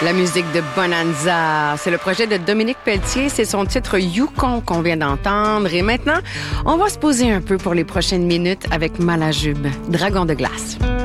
La musique de Bonanza, c'est le projet de Dominique Pelletier, c'est son titre Yukon qu'on vient d'entendre. Et maintenant, on va se poser un peu pour les prochaines minutes avec Malajube, Dragon de glace.